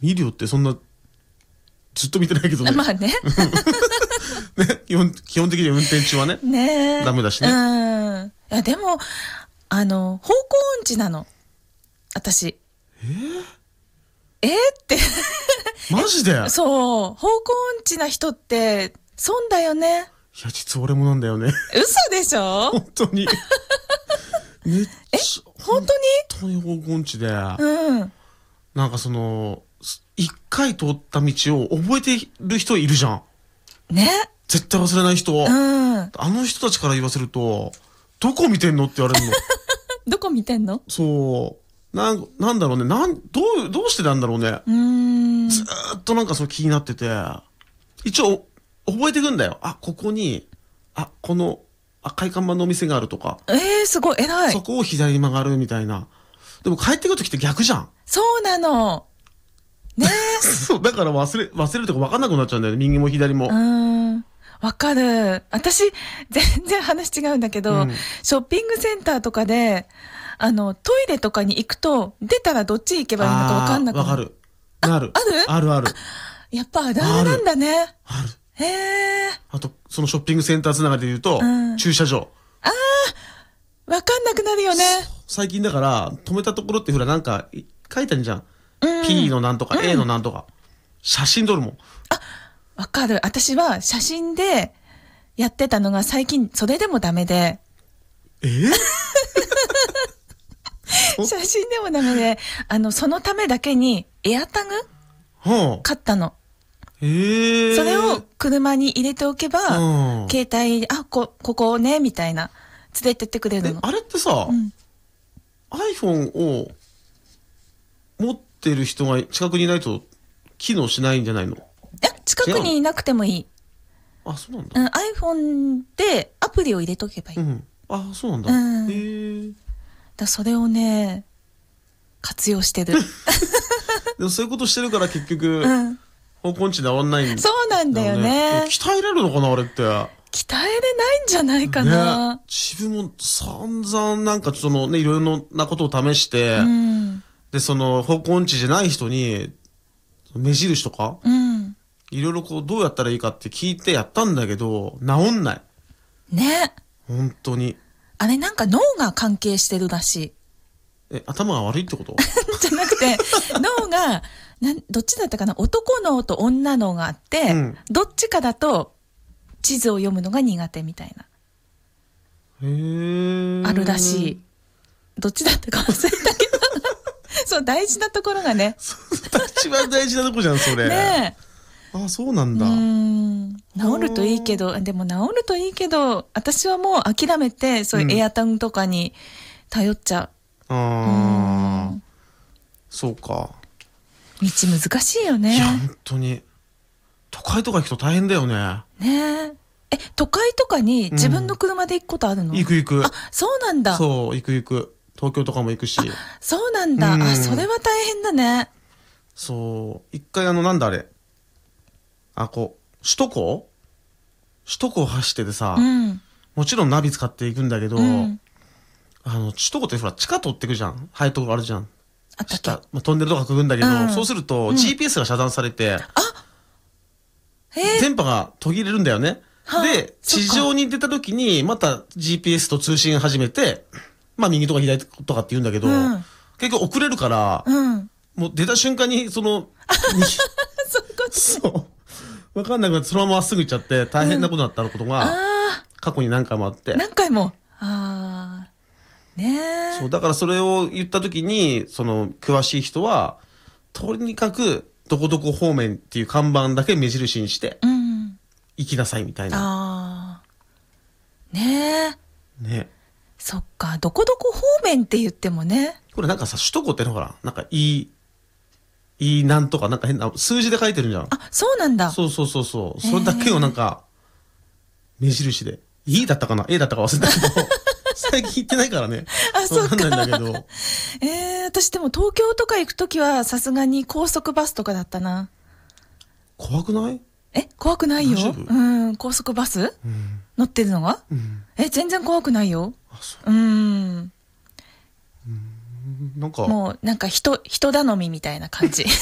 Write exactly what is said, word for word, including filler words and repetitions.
見るよってそんな、ずっと見てないけどね。 まあね。ね基本、基本的に運転中はね。 ねえ。 ダメだしね。 うん。いや、でも、あの、方向音痴なの。私。 えー、 えー、ってマジでそう。方向音痴な人って、損だよね。 いや、実は俺もなんだよね。 嘘でしょ本当に。めっちゃ。 え、本当に方向音痴で。 うん。 なんかその、一回通った道を覚えてる人いるじゃん。 ね。 絶対忘れない人。 うん。 あの人たちから言わせると、どこ見てんのって言われるの。 どこ見てんの？ そう。なん、なんだろうね。なん、どう、どうしてなんだろうね。 うーん。 ずーっとなんかそう気になってて、一応、覚えてくんだよ。あ、ここに、あ、この赤い看板のお店があるとか。 えー、すごい、偉い。 そこを左に曲がるみたいな。でも帰ってくるときって逆じゃん。 そうなの。ねえ。 そう、だから忘れ、忘れるとか分かんなくなっちゃうんだよね。右も左も。 うーん。わかる。私、全然話違うんだけど、うん、ショッピングセンターとかで、あの、トイレとかに行くと、出たらどっち行けばいいのか分かんなくなる。 わかる。なる。 あるあるある。 やっぱあるあるなんだね。 ある。 へえ。 あと、そのショッピングセンターつながりで言うと、うん、駐車場。 ああ、わかんなくなるよね。 最近だから、止めたところってほら、なんか、書いてあるじゃん。うん、P のなんとか、うん、A のなんとか。写真撮るもん。 あ、わかる。私は写真でやってたのが最近それでもダメで。 え写真でもダメで、あの、そのためだけにエアタグ、はあ、買ったの。 へー。 それを車に入れておけば、はあ、携帯、あ、こ、ここね、みたいな、連れてってくれるの。 あれってさ、うん、iPhone を持ってる人が近くにいないと機能しないんじゃないの？ え、近くにいなくてもいい。 あ、そうなんだ。 うん、iPhone でアプリを入れとけばいい。 うん、あ、そうなんだ。うん、へー。 だそれをね、活用してる。 でもそういうことしてるから結局、うん、方向音痴治んないんだよね。 そうなんだよね。 鍛えれるのかな、あれって。 鍛えれないんじゃないかな。 ね、自分も散々なんかそのね、いろいろなことを試して、うん、で、その方向音痴じゃない人に、目印とか、うん、いろいろこうどうやったらいいかって聞いてやったんだけど、治んない。 ね。 本当に。 あれなんか脳が関係してるらしい。 え、頭が悪いってこと？ じゃなくて、脳が、なん、どっちだったかな、男脳と女脳があって、うん、どっちかだと地図を読むのが苦手みたいな。 へー。 あるらしい。どっちだったか忘れたけど。そう、大事なところがね。 一番大事なとこじゃん、それ。 ねえ。あ、そうなんだ。 うーん。治るといいけど、でも治るといいけど、私はもう諦めて、そういうエアタグとかに頼っちゃう。 うん、ああ。そうか。 道難しいよね。 いや、本当に。都会とか行くと大変だよね。 ねえ。え、都会とかに自分の車で行くことあるの？ うん、行く行く。 あ、そうなんだ。 そう、行く行く。東京とかも行くし。 そうなんだ。うん、あ、それは大変だね。 そう。一回あの、なんだあれ。あ、こう、首都高首都高走っててさ、うん、もちろんナビ使っていくんだけど、うん、あの、首都高ってほら、地下通ってくじゃん。ハイトがあるじゃん。 あったっけ？ まあ、トンネルとかくぐんだけど、うん、そうすると、うん、ジーピーエス が遮断されて、あ電波が途切れるんだよね。で、地上に出た時に、また ジーピーエス と通信始めて、まあ右とか左とかって言うんだけど、うん、結局遅れるから、うん、もう出た瞬間に、その、そう。わかんなくなって、そのまままっすぐ行っちゃって、大変なことになったことが、過去に何回もあって。 何回も。ああ。ねえ。 そう、だからそれを言った時に、その、詳しい人は、とにかく、どこどこ方面っていう看板だけ目印にして、うん、行きなさいみたいな。 ああ。ねえ。ね。 そっか、どこどこ方面って言ってもね。 これなんかさ、首都高ってのほら、なんかいい、いいなんとか、なんか変な、数字で書いてるじゃん。 あ、そうなんだ。 そうそうそうそう。それだけをなんか、目印で。E だったかな ?A だったか忘れたけど、最近行ってないからね。 あ、そうか。 わかんないんだけど。 えー、私でも東京とか行くときはさすがに高速バスとかだったな。 怖くない？ え、怖くないよ。うん、高速バス、うん、乗ってるのが、うん、え、全然怖くないよ。 あ、そう。 うん。 なんかもうなんか人人頼みみたいな感じ